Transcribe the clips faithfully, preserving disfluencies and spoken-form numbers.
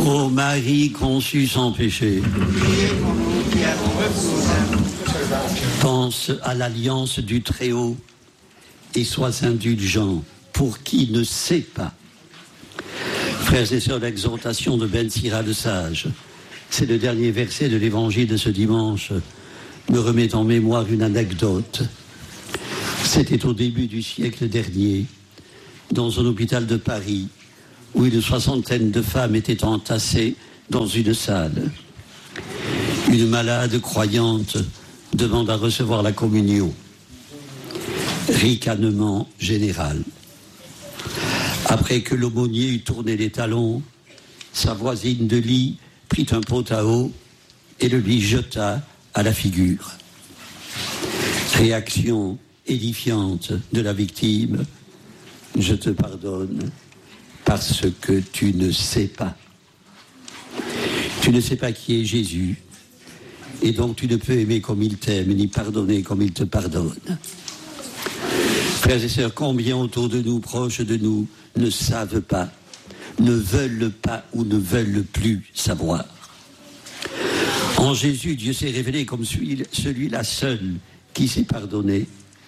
Ô Marie conçue sans péché, pense à l'alliance du Très-Haut et sois indulgent pour qui ne sait pas. Frères et sœurs, l'exhortation de Ben Sira le Sage, c'est le dernier verset de l'évangile de ce dimanche, me remet en mémoire une anecdote. C'était au début du siècle dernier, dans un hôpital de Paris, où une soixantaine de femmes étaient entassées dans une salle. Une malade croyante demande à recevoir la communion. Ricanement général. Après que l'aumônier eut tourné les talons, sa voisine de lit prit un pot à eau et le lui jeta à la figure. Réaction édifiante de la victime, je te pardonne parce que tu ne sais pas. Tu ne sais pas qui est Jésus, et donc tu ne peux aimer comme il t'aime, ni pardonner comme il te pardonne. Frères et sœurs, combien autour de nous, proches de nous, ne savent pas, ne veulent pas ou ne veulent plus savoir. En Jésus, Dieu s'est révélé comme celui-là seul qui sait pardonner.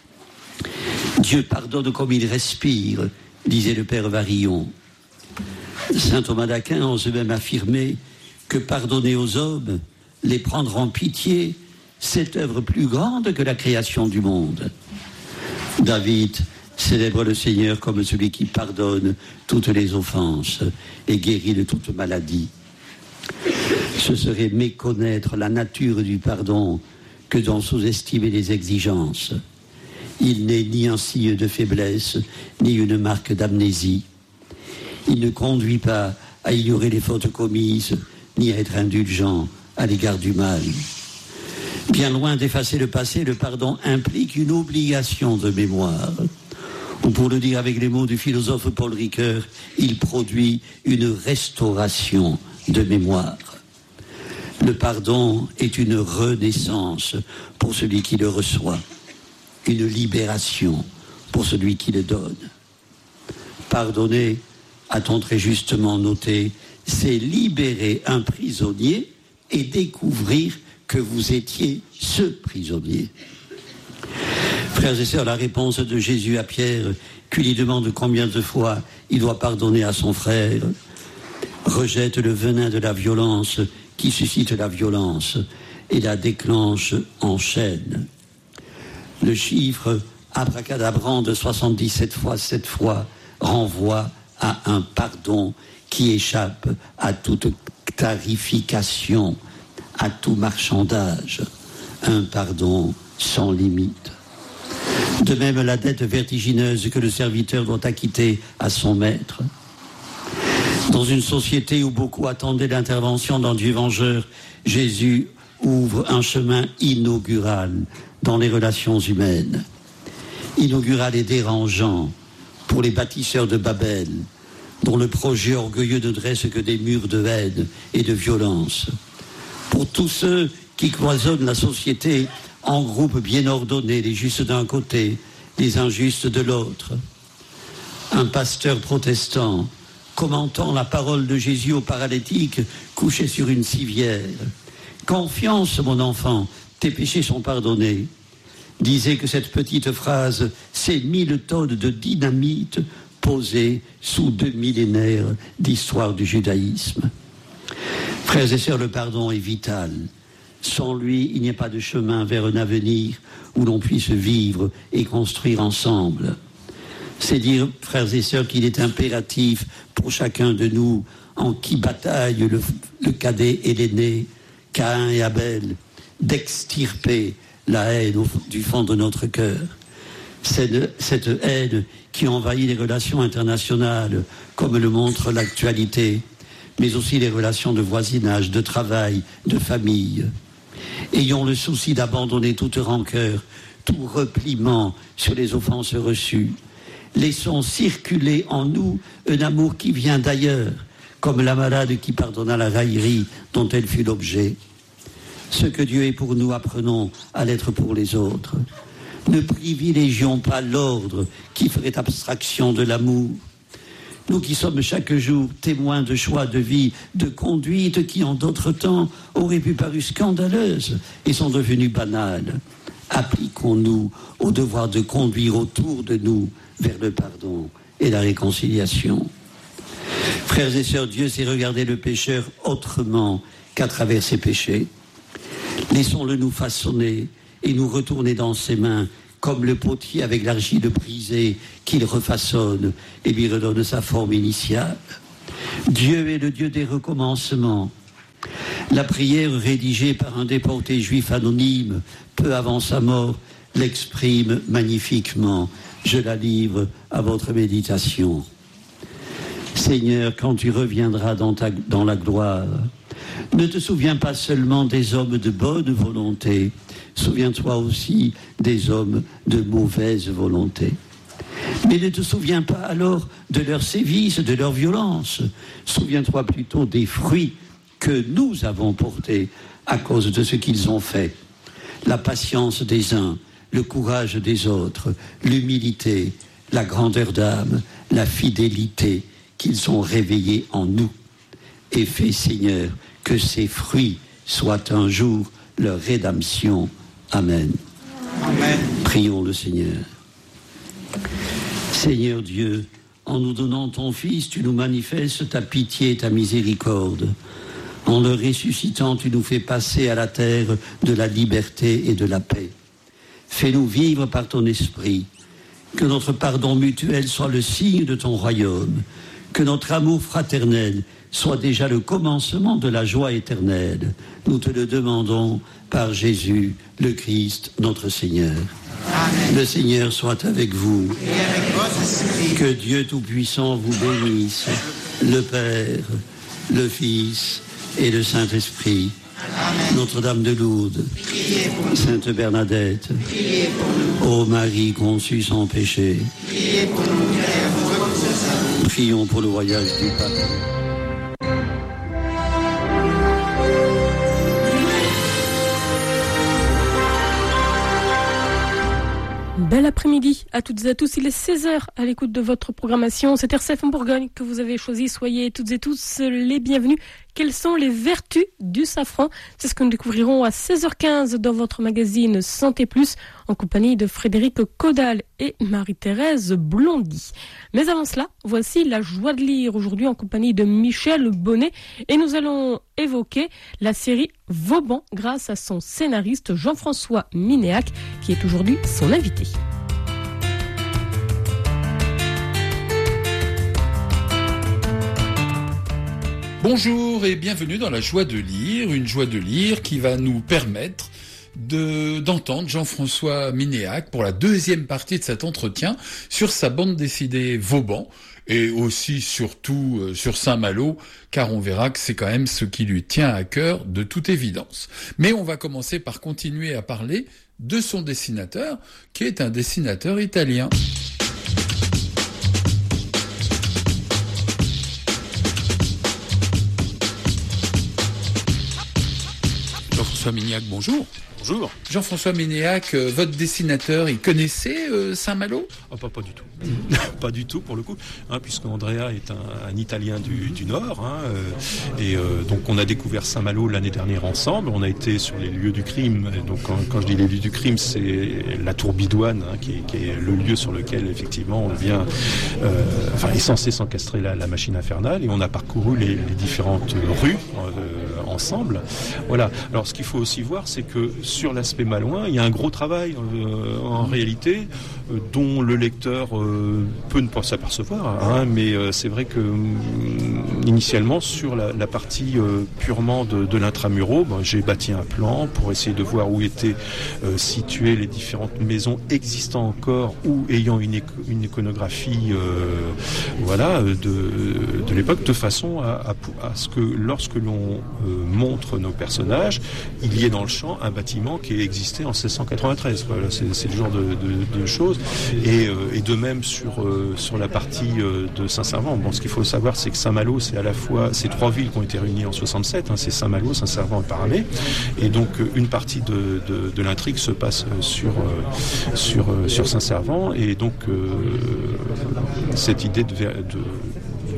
Dieu pardonne comme il respire, disait le Père Varillon. Saint Thomas d'Aquin ose même affirmer que pardonner aux hommes, les prendre en pitié, c'est œuvre plus grande que la création du monde. David célèbre le Seigneur comme celui qui pardonne toutes les offenses et guérit de toute maladie. Ce serait méconnaître la nature du pardon que d'en sous-estimer les exigences. Il n'est ni un signe de faiblesse, ni une marque d'amnésie. Il ne conduit pas à ignorer les fautes commises, ni à être indulgent à l'égard du mal. Bien loin d'effacer le passé, le pardon implique une obligation de mémoire. Ou pour le dire avec les mots du philosophe Paul Ricoeur, il produit une restauration de mémoire. Le pardon est une renaissance pour celui qui le reçoit, une libération pour celui qui le donne. Pardonner, a-t-on très justement noté, c'est libérer un prisonnier et découvrir que vous étiez ce prisonnier. Frères et sœurs, la réponse de Jésus à Pierre, qui lui demande combien de fois il doit pardonner à son frère, rejette le venin de la violence qui suscite la violence et la déclenche en chaîne. Le chiffre abracadabrant de soixante-dix-sept fois sept fois renvoie à un pardon qui échappe à toute tarification, à tout marchandage, un pardon sans limite. De même, la dette vertigineuse que le serviteur doit acquitter à son maître. Dans une société où beaucoup attendaient l'intervention d'un Dieu vengeur, Jésus ouvre un chemin inaugural dans les relations humaines. Inaugural et dérangeant pour les bâtisseurs de Babel, dont le projet orgueilleux ne dresse que des murs de haine et de violence. Pour tous ceux qui cloisonnent la société en groupes bien ordonnés, les justes d'un côté, les injustes de l'autre. Un pasteur protestant, commentant la parole de Jésus au paralytique couché sur une civière, « Confiance, mon enfant, tes péchés sont pardonnés », disait que cette petite phrase, c'est mille tonnes de dynamite posées sous deux millénaires d'histoire du judaïsme. Frères et sœurs, le pardon est vital. Sans lui, il n'y a pas de chemin vers un avenir où l'on puisse vivre et construire ensemble. C'est dire, frères et sœurs, qu'il est impératif pour chacun de nous, en qui bataille le, le cadet et l'aîné, Caïn et Abel, d'extirper la haine au, du fond de notre cœur. Cette, cette haine qui envahit les relations internationales, comme le montre l'actualité, mais aussi les relations de voisinage, de travail, de famille. Ayons le souci d'abandonner toute rancœur, tout repliement sur les offenses reçues. Laissons circuler en nous un amour qui vient d'ailleurs, comme la malade qui pardonna la raillerie dont elle fut l'objet. Ce que Dieu est pour nous, apprenons à l'être pour les autres. Ne privilégions pas l'ordre qui ferait abstraction de l'amour. Nous qui sommes chaque jour témoins de choix de vie, de conduite qui en d'autres temps auraient pu paru scandaleuses et sont devenues banales. Appliquons-nous au devoir de conduire autour de nous vers le pardon et la réconciliation. Frères et sœurs, Dieu sait regarder le pécheur autrement qu'à travers ses péchés. Laissons-le nous façonner et nous retourner dans ses mains comme le potier avec l'argile brisée qu'il refaçonne et lui redonne sa forme initiale. Dieu est le Dieu des recommencements. La prière rédigée par un déporté juif anonyme, peu avant sa mort, l'exprime magnifiquement. Je la livre à votre méditation. Seigneur, quand tu reviendras dans, ta, dans la gloire, ne te souviens pas seulement des hommes de bonne volonté, souviens-toi aussi des hommes de mauvaise volonté. Mais ne te souviens pas alors de leurs sévices, de leur violence. Souviens-toi plutôt des fruits que nous avons portés à cause de ce qu'ils ont fait. La patience des uns, le courage des autres, l'humilité, la grandeur d'âme, la fidélité qu'ils ont réveillée en nous. Et fais, Seigneur, que ces fruits soient un jour leur rédemption. Amen. Amen. Prions le Seigneur. Seigneur Dieu, en nous donnant ton Fils, tu nous manifestes ta pitié et ta miséricorde. En le ressuscitant, tu nous fais passer à la terre de la liberté et de la paix. Fais-nous vivre par ton esprit. Que notre pardon mutuel soit le signe de ton royaume. Que notre amour fraternel soit déjà le commencement de la joie éternelle. Nous te le demandons par Jésus, le Christ, notre Seigneur. Amen. Le Seigneur soit avec vous. Et avec votre esprit. Que Dieu Tout-Puissant vous bénisse, le Père, le Fils et le Saint-Esprit. Amen. Notre-Dame de Lourdes, Sainte Bernadette, ô Marie conçue sans péché, pour nous, prions pour le voyage du Pape. Bel après-midi à toutes et à tous, il est seize heures à l'écoute de votre programmation. C'est R C F en Bourgogne que vous avez choisi, soyez toutes et tous les bienvenus. Quelles sont les vertus du safran? C'est ce que nous découvrirons à seize heures quinze dans votre magazine Santé Plus, en compagnie de Frédéric Caudal et Marie-Thérèse Blondy. Mais avant cela, voici la joie de lire aujourd'hui en compagnie de Michel Bonnet, et nous allons évoquer la série Vauban grâce à son scénariste Jean-François Minéac, qui est aujourd'hui son invité. Bonjour et bienvenue dans la joie de lire, une joie de lire qui va nous permettre de, d'entendre Jean-François Minéac pour la deuxième partie de cet entretien sur sa bande dessinée Vauban et aussi surtout euh, sur Saint-Malo, car on verra que c'est quand même ce qui lui tient à cœur de toute évidence. Mais on va commencer par continuer à parler de son dessinateur, qui est un dessinateur italien. Jean-François Minéac, bonjour. Bonjour. Jean-François Minéac, euh, votre dessinateur, il connaissait euh, Saint-Malo ? Oh, pas, pas du tout. Pas du tout pour le coup, hein, puisque Andrea est un, un Italien du, du Nord. Hein, euh, et euh, donc on a découvert Saint-Malo l'année dernière ensemble. On a été sur les lieux du crime. Donc quand, quand je dis les lieux du crime, c'est la tour Bidoine, hein, qui, est, qui est le lieu sur lequel effectivement on vient, euh, enfin est censé s'encastrer la, la machine infernale. Et on a parcouru les, les différentes rues euh, ensemble. Voilà. Alors ce qu'il faut aussi voir, c'est que sur l'aspect malouin, il y a un gros travail euh, en réalité euh, dont le lecteur euh, peut ne pas s'apercevoir, hein, mais euh, c'est vrai que euh, initialement sur la, la partie euh, purement de, de l'intramuraux, ben, j'ai bâti un plan pour essayer de voir où étaient euh, situées les différentes maisons existant encore ou ayant une, éco- une iconographie euh, voilà, de, de l'époque, de façon à, à, à ce que lorsque l'on euh, montre nos personnages, il y ait dans le champ un bâtiment qui existait en seize cent quatre-vingt-treize. Voilà, c'est, c'est le genre de, de, de choses. Et, euh, et de même sur, euh, sur la partie euh, de Saint-Servant. Bon, ce qu'il faut savoir, c'est que Saint-Malo, c'est à la fois ces trois villes qui ont été réunies en soixante-sept, hein, c'est Saint-Malo, Saint-Servant et Paramé. Et donc une partie de, de, de l'intrigue se passe sur, euh, sur, euh, sur Saint-Servant. Et donc euh, cette idée de, de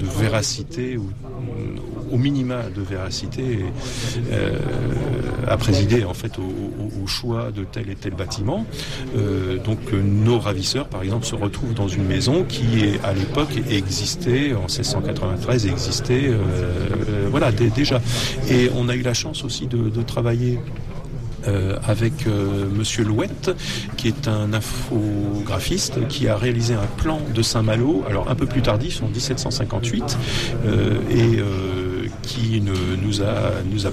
de véracité, ou au minima de véracité, euh, a présidé en fait au, au, au choix de tel et tel bâtiment. Euh, donc euh, nos ravisseurs, par exemple, se retrouvent dans une maison qui, à l'époque, existait en seize cent quatre-vingt-treize, existait euh, euh, voilà d- déjà. Et on a eu la chance aussi de, de travailler Euh, avec euh, Monsieur Louette, qui est un infographiste, qui a réalisé un plan de Saint-Malo, alors un peu plus tardif, en dix-sept cent cinquante-huit, euh, et euh, qui ne, nous a nous a